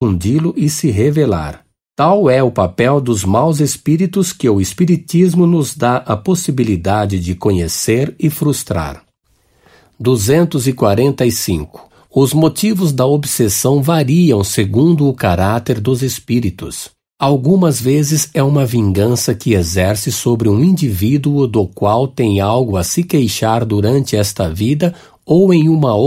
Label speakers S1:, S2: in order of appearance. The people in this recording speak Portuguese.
S1: confundi-lo e se revelar. Tal é o papel dos maus espíritos que o Espiritismo nos dá a possibilidade de conhecer e frustrar. 245. Os motivos da obsessão variam segundo o caráter dos espíritos. Algumas vezes é uma vingança que exerce sobre um indivíduo do qual tem algo a se queixar durante esta vida ou em uma